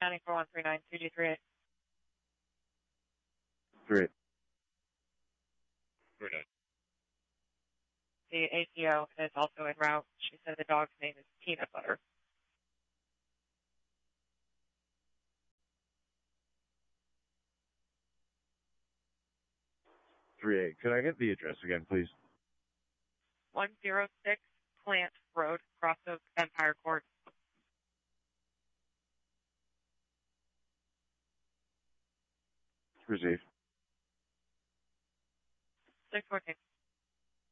County 4139, 2G38. 3. The ACO is also en route. She said the dog's name is Peanut Butter. 3-8. Could I get the address again, please? 106 Plant Road, Cross Oak, Empire Court. Received. 614.